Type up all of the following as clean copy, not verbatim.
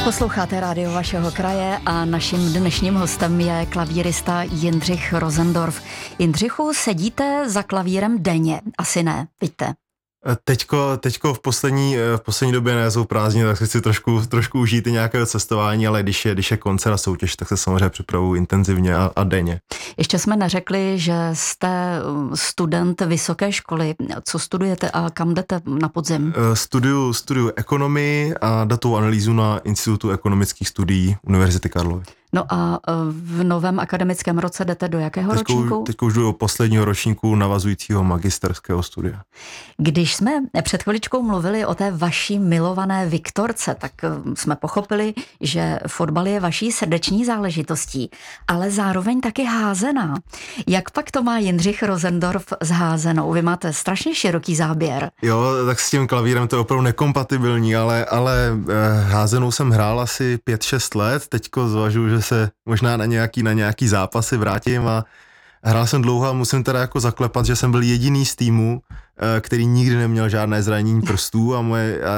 Posloucháte rádio vašeho kraje a naším dnešním hostem je klavírista Jindřich Rosendorf. Jindřichu, sedíte za klavírem denně? Asi ne, vidíte. Teďko v poslední době nejsou prázdniny, tak si trošku užít i nějakého cestování, ale když je koncert a soutěž, tak se samozřejmě připravuju intenzivně a denně. Ještě jsme neřekli, že jste student vysoké školy. Co studujete a kam jdete na podzim? Studuju ekonomii a datovou analýzu na Institutu ekonomických studií Univerzity Karlovy. No a v novém akademickém roce jdete do jakého ročníku? Teď už jdu do posledního ročníku navazujícího magisterského studia. Když jsme před chviličkou mluvili o té vaší milované Viktorce, tak jsme pochopili, že fotbal je vaší srdeční záležitostí, ale zároveň taky házená. Jak pak to má Jindřich Rosendorf s házenou? Vy máte strašně široký záběr. Jo, tak s tím klavírem to je opravdu nekompatibilní, ale házenou jsem hrál asi 5-6 let, teďko zvažuji, že se možná na nějaký zápasy vrátím a hrál jsem dlouho a musím teda jako zaklepat, že jsem byl jediný z týmu, který nikdy neměl žádné zranění prstů a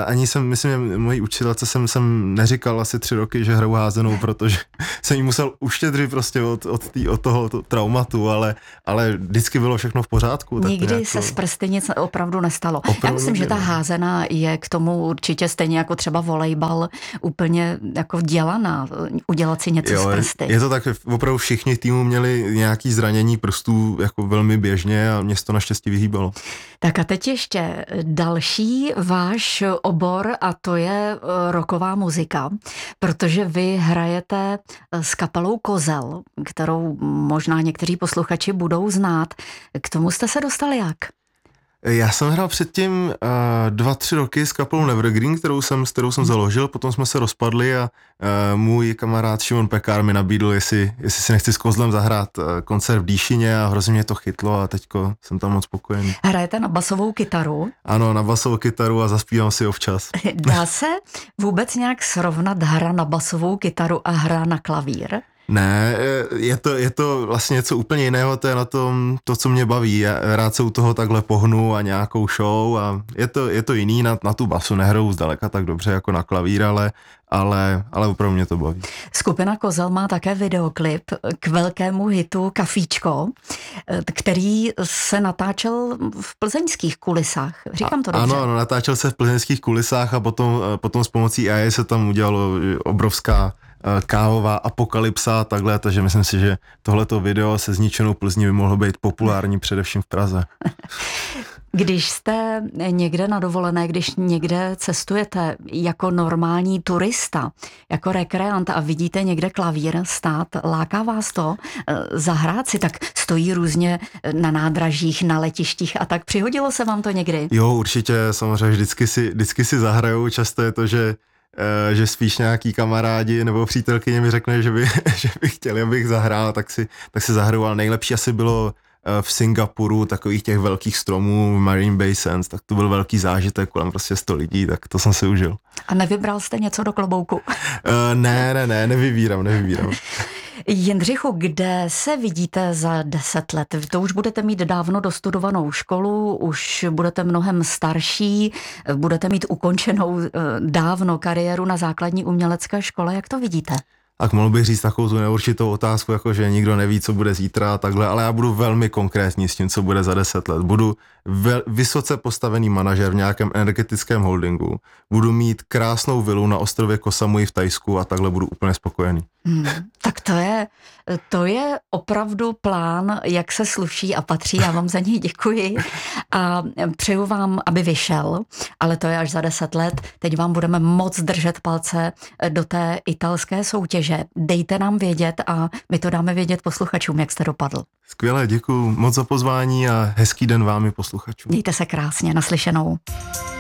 mojí učitelce jsem neříkal asi 3 roky, že hraju házenou, protože jsem jí musel uštědřit prostě od toho traumatu, ale vždycky bylo všechno v pořádku. Nikdy se z prsty nic opravdu nestalo. Já myslím, že ta házená je k tomu určitě stejně jako třeba volejbal úplně jako dělaná, udělat si něco z prsty. Je to tak, opravdu všichni týmu měli nějaký zranění prstů jako velmi běžně a mě se to naštěstí vyhýbalo. Tak a teď ještě další váš obor a to je rocková muzika, protože vy hrajete s kapelou Kozel, kterou možná někteří posluchači budou znát. K tomu jste se dostali jak? Já jsem hrál předtím 2-3 roky s kapelou Nevergreen, s kterou jsem založil, potom jsme se rozpadli a můj kamarád Šimon Pekár mi nabídl, jestli si nechci s Kozlem zahrát koncert v Díšině a hrozně mě to chytlo a teďko jsem tam moc spokojený. Hrajete na basovou kytaru? Ano, na basovou kytaru a zaspívám si občas. Dá se vůbec nějak srovnat hra na basovou kytaru a hra na klavír? Ne, je to vlastně něco úplně jiného, to je na tom to, co mě baví. Já rád se u toho takhle pohnu a nějakou show a je to jiný, na tu basu nehraju zdaleka tak dobře jako na klavír, ale opravdu mě to baví. Skupina Kozel má také videoklip k velkému hitu Kafíčko, který se natáčel v plzeňských kulisách. Říkám to dobře? Ano, natáčel se v plzeňských kulisách a potom s pomocí AI se tam udělalo obrovská kávová apokalypsa takhle, takže myslím si, že tohleto video se zničenou Plzní by mohlo být populární především v Praze. Když jste někde na dovolené, když někde cestujete jako normální turista, jako rekreant a vidíte někde klavír stát, láká vás to zahrát si, tak stojí různě na nádražích, na letištích a tak. Přihodilo se vám to někdy? Jo, určitě, samozřejmě vždycky si zahrajou, často je to, že spíš nějaký kamarádi nebo přítelkyně mi řekne, že by chtěli, abych zahrál, tak si zahraju, ale nejlepší asi bylo v Singapuru, takových těch velkých stromů, Marine Bay Sands, tak to byl velký zážitek, kolem prostě 100 lidí, tak to jsem si užil. A nevybral jste něco do klobouku? Ne, nevybírám. Jindřichu, kde se vidíte za 10 let? To už budete mít dávno dostudovanou školu, už budete mnohem starší, budete mít ukončenou dávno kariéru na základní umělecké škole. Jak to vidíte? Tak mohl bych říct takovou tu neurčitou otázku, jako že nikdo neví, co bude zítra a takhle, ale já budu velmi konkrétní s tím, co bude za 10 let. Budu vysoce postavený manažer v nějakém energetickém holdingu, budu mít krásnou vilu na ostrově Koh Samui v Thajsku a takhle budu úplně spokojený. Tak to je opravdu plán, jak se sluší a patří. Já vám za něj děkuji a přeju vám, aby vyšel, ale to je až za 10 let. Teď vám budeme moc držet palce do té italské soutěže. Dejte nám vědět a my to dáme vědět posluchačům, jak jste dopadl. Skvěle, děkuju moc za pozvání a hezký den vám i posluchačům. Mějte se krásně, naslyšenou.